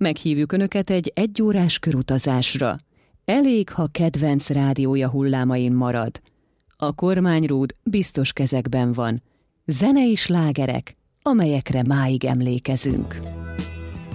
Meghívjuk Önöket egy egyórás körutazásra. Elég, ha kedvenc rádiója hullámain marad. A kormányrúd biztos kezekben van. Zenei slágerek, amelyekre máig emlékezünk.